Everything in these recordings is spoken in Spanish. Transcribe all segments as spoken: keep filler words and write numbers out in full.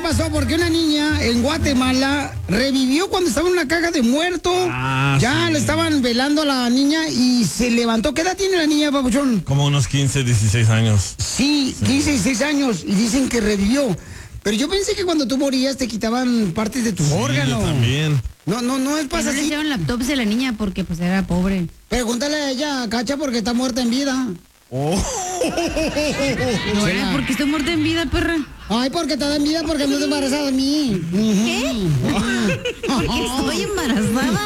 pasó? Porque una niña en Guatemala revivió cuando estaba en una caja de muerto. Ah, ya sí. Le estaban velando a la niña y se levantó. ¿Qué edad tiene la niña, papuchón? Como unos quince, dieciséis años. Sí, sí, quince, dieciséis años. Y dicen que revivió. Pero yo pensé que cuando tú morías te quitaban partes de tu sí, órgano. Yo también. No, no, no es pasa así. No le hicieron la autopsia de la niña porque pues era pobre. Pregúntale a ella, Cacha, porque está muerta en vida. Oh. No era porque estoy muerta en vida, perra. Ay, porque está en vida porque no te embarazada de mí. ¿Qué? Porque estoy embarazada.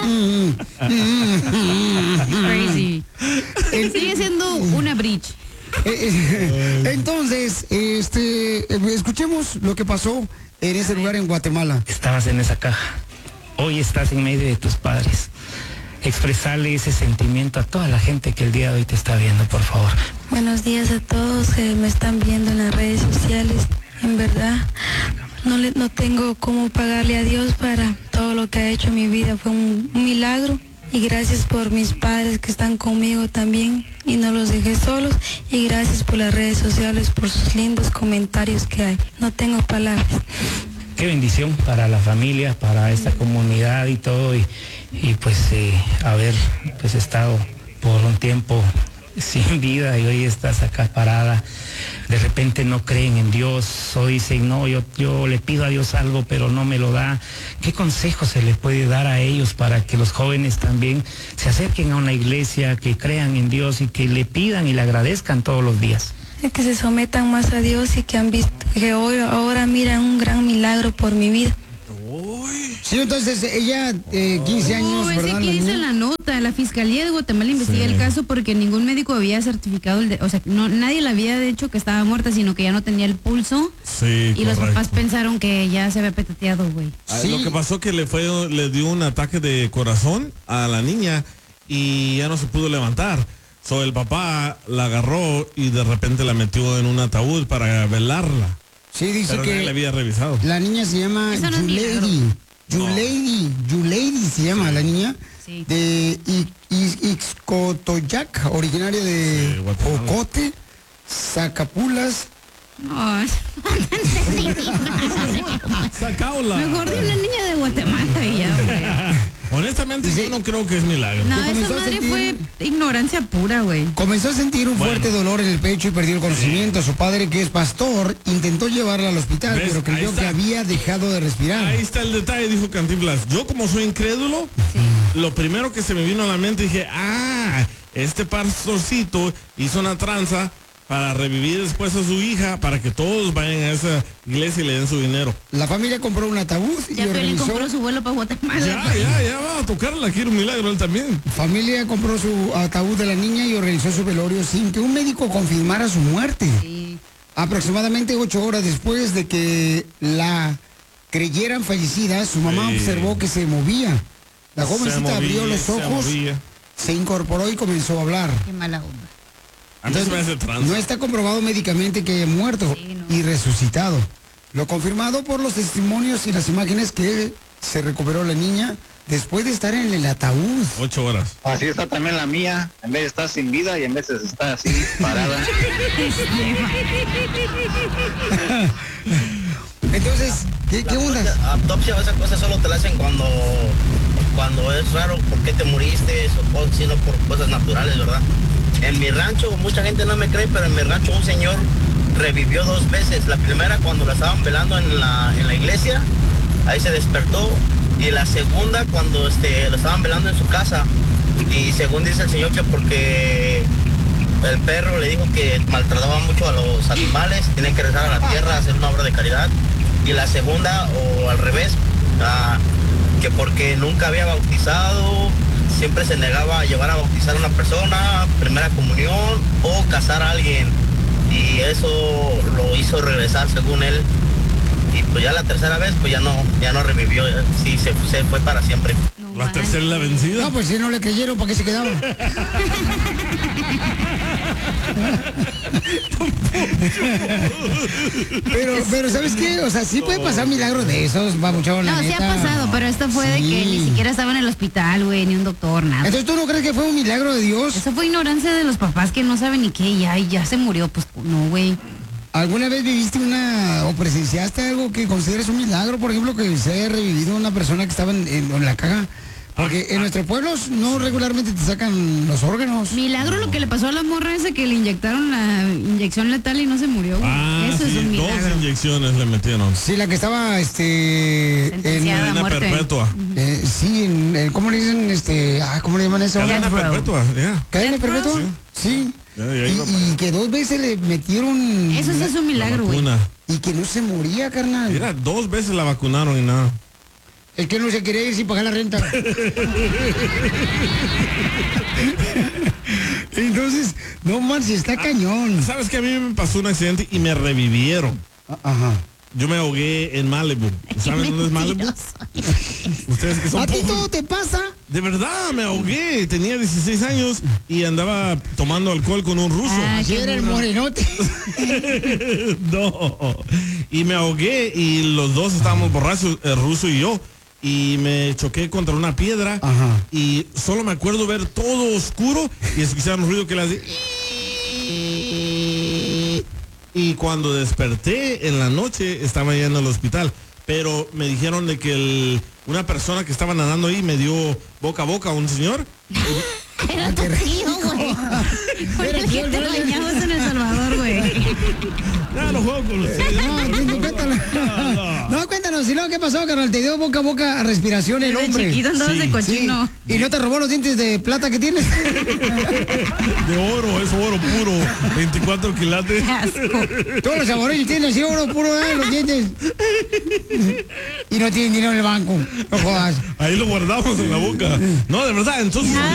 Crazy. Sigue siendo una bridge. Entonces, este, escuchemos lo que pasó en ese lugar en Guatemala. Estabas en esa caja. Hoy estás en medio de tus padres. Expresarle ese sentimiento a toda la gente que el día de hoy te está viendo, por favor. Buenos días a todos que me están viendo en las redes sociales. En verdad, no, le, no tengo cómo pagarle a Dios para todo lo que ha hecho en mi vida. Fue un, un milagro. Y gracias por mis padres que están conmigo también y no los dejé solos. Y gracias por las redes sociales, por sus lindos comentarios que hay. No tengo palabras. Qué bendición para la familia, para esta comunidad y todo, y, y pues eh, haber pues estado por un tiempo sin vida y hoy estás acá parada. De repente no creen en Dios o dicen, no, yo, yo le pido a Dios algo pero no me lo da. ¿Qué consejo se les puede dar a ellos para que los jóvenes también se acerquen a una iglesia, que crean en Dios y que le pidan y le agradezcan todos los días? Que se sometan más a Dios y que han visto que hoy ahora miran un gran milagro por mi vida. Sí, entonces ella, eh, quince años, no, ¿verdad? Ese que dice la nota, la Fiscalía de Guatemala investiga sí. el caso porque ningún médico había certificado, el de, o sea, no, nadie le había dicho que estaba muerta, sino que ya no tenía el pulso. Sí, y correcto. Los papás pensaron que ya se había petateado, güey. Sí. Lo que pasó que le fue, le dio un ataque de corazón a la niña y ya no se pudo levantar. So, el papá la agarró y de repente la metió en un ataúd para velarla. Sí, dice pero que le había revisado. La niña se llama no Yulady. Yulady, Yulady se llama la niña. Sí. De Ixcotoyac, originaria de sí, Ocote, Zacapulas. No, Sacaula. Mejor de una niña de Guatemala y ya, güey. Honestamente, sí. Yo no creo que es milagro. No, esa madre sentir... fue ignorancia pura, güey. Comenzó a sentir un bueno. fuerte dolor en el pecho y perdió el conocimiento. Sí. Su padre, que es pastor, intentó llevarla al hospital, ¿ves? Pero creyó que había dejado de respirar. Ahí está el detalle, dijo Cantinflas. Yo, como soy incrédulo, sí. lo primero que se me vino a la mente, dije, ah, este pastorcito hizo una tranza para revivir después a su hija, para que todos vayan a esa iglesia y le den su dinero. La familia compró un ataúd y ya organizó... compró su vuelo para Guatemala. Ya, ya, ya va a tocarla, quiere un milagro él también. Familia compró su ataúd de la niña y organizó su velorio sin que un médico confirmara su muerte. Sí. Aproximadamente ocho horas después de que la creyeran fallecida, su mamá sí. observó que se movía. La jovencita movía, abrió los ojos, se, se incorporó y comenzó a hablar. Qué mala onda. Entonces, no está comprobado médicamente que haya muerto sí, no. y resucitado. Lo confirmado por los testimonios y las imágenes que se recuperó la niña después de estar en el ataúd. Ocho horas. Así está también la mía. En vez de estar sin vida y en vez de estar así parada. Entonces, ¿qué, qué onda? Autopsia o esa cosa solo te la hacen cuando cuando es raro por qué te moriste, eso, sino por cosas naturales, ¿verdad? En mi rancho, mucha gente no me cree, pero en mi rancho un señor revivió dos veces. La primera cuando la estaban velando en la, en la iglesia, ahí se despertó. Y la segunda cuando este, lo estaban velando en su casa. Y según dice el señor que porque el perro le dijo que maltrataba mucho a los animales, tienen que regresar a la tierra a hacer una obra de caridad. Y la segunda, o al revés, uh, que porque nunca había bautizado, siempre se negaba a llevar a bautizar a una persona, primera comunión o casar a alguien. Y eso lo hizo regresar según él. Y pues ya la tercera vez pues ya no, ya no revivió, sí, se, se fue para siempre. No, ¿la tercera es la vencida? No, pues si no le creyeron, ¿para qué se quedaba? pero, pero ¿sabes qué? O sea, sí puede pasar milagros de esos, vamos, chavos, No, la sí neta. ha pasado, pero esto fue sí. de que ni siquiera estaba en el hospital, güey, ni un doctor, nada. Entonces, ¿tú no crees que fue un milagro de Dios? Eso fue ignorancia de los papás que no saben ni qué, ya, y ya se murió, pues, no, güey. ¿Alguna vez viviste una o presenciaste algo que consideres un milagro? Por ejemplo, que se haya revivido una persona que estaba en, en, en la caja. Porque en nuestros pueblos no regularmente te sacan los órganos. Milagro lo que le pasó a la morra esa que le inyectaron la inyección letal y no se murió. Ah, Eso sí, es un milagro. dos inyecciones le metieron. Sí, la que estaba, este... Sentenciada en a muerte. perpetua. Eh, sí, en, en- ¿cómo le dicen? este ah, ¿Cómo le llaman eso? Cadena Death row. perpetua, ya. ¿Cadena Death row. perpetua? Sí. Ya, ya Y, iba para- y que dos veces le metieron... Eso sí es un milagro, güey. Vacuna. Y que no se moría, carnal. Mira, dos veces la vacunaron y nada. Es que no se quería ir sin pagar la renta. Entonces, no manches, está cañón. ¿Sabes que a mí me pasó un accidente y me revivieron? Ajá. Yo me ahogué en Malibu. ¿Saben dónde es Malibu? Ustedes que son ¿A ti pobres. todo te pasa? De verdad, me ahogué. Tenía dieciséis años y andaba tomando alcohol con un ruso. Ah, Así qué era el burro. morenote. No. Y me ahogué y los dos estábamos borrachos, el ruso y yo. Y me choqué contra una piedra. Ajá. Y solo me acuerdo ver todo oscuro y escuchar un ruido que le hacía. Y cuando desperté en la noche estaba ya en el hospital. Pero me dijeron de que el, una persona que estaba nadando ahí me dio boca a boca a un señor. Era tu tío, güey. Fue el que te bañabas en El Salvador, güey. Ya lo juego con ustedes. No, no, cuéntanos. No, cuéntanos, si no, ¿qué pasó, carnal? Te dio boca a boca a respiración el Desde hombre. chiquito andabas Sí, de cochino. ¿Y no te robó los dientes de plata que tienes? De oro, es oro puro. veinticuatro quilates. Qué asco. Todos los saboreños tienen así oro puro, ¿eh? Los dientes. Y no tienen dinero en el banco. No jodas. Ahí lo guardamos en la boca. No, de verdad, entonces.